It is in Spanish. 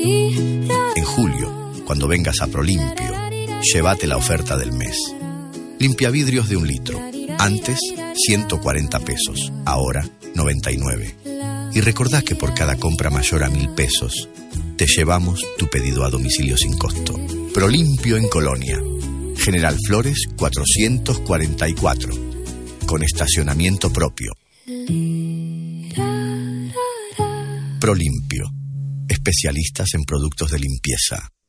En julio, cuando vengas a Prolimpio, llévate la oferta del mes. Limpiavidrios de 1 litro. Antes, 140 pesos. Ahora, 99. Y recordá que por cada compra mayor a 1.000 pesos, te llevamos tu pedido a domicilio sin costo. Prolimpio en Colonia. General Flores 444. Con estacionamiento propio. Prolimpio. Especialistas en productos de limpieza.